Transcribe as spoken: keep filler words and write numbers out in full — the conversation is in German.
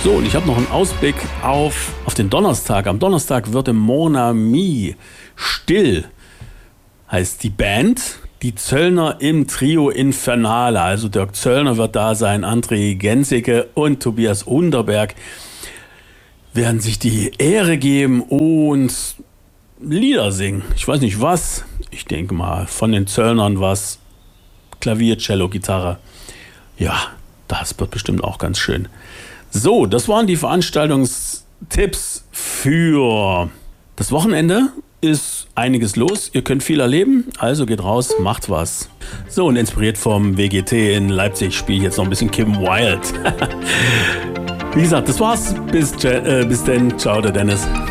So, und ich habe noch einen Ausblick auf, auf den Donnerstag. Am Donnerstag wird im Mon Ami Still, heißt die Band, die Zöllner im Trio Infernale. Also Dirk Zöllner wird da sein, André Gensicke und Tobias Unterberg werden sich die Ehre geben und Lieder singen. Ich weiß nicht was, ich denke mal von den Zöllnern was, Klavier, Cello, Gitarre. Ja, das wird bestimmt auch ganz schön. So, das waren die Veranstaltungstipps für das Wochenende. Ist einiges los, ihr könnt viel erleben, also geht raus, macht was. So, und inspiriert vom W G T in Leipzig spiele ich jetzt noch ein bisschen Kim Wilde. Wie gesagt, das war's. Bis, äh, bis denn. Ciao, der Dennis.